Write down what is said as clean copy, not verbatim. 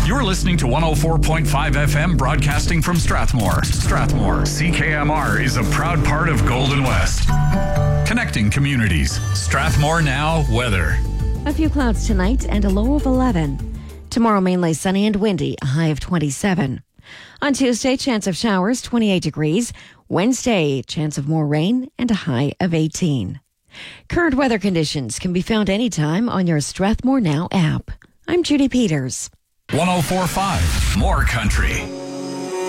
You're listening to 104.5 FM broadcasting from Strathmore. Strathmore, CKMR is a proud part of Golden West. Connecting communities. Strathmore Now weather. A few clouds tonight and a low of 11. Tomorrow mainly sunny and windy, a high of 27. On Tuesday, chance of showers, 28 degrees. Wednesday, chance of more rain and a high of 18. Current weather conditions can be found anytime on your Strathmore Now app. I'm Judy Peters. 104.5 More Country.